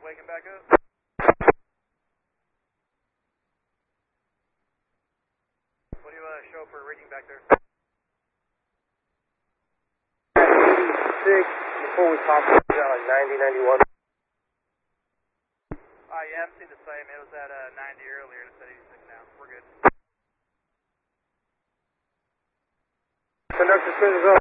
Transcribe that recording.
waking back up. What do you show for reading back there? 86, before we talked about like 90, 91. Yeah, I'm seeing the same. It was at 90 earlier, and it's at 86 now. We're good. Conductor, clear to go.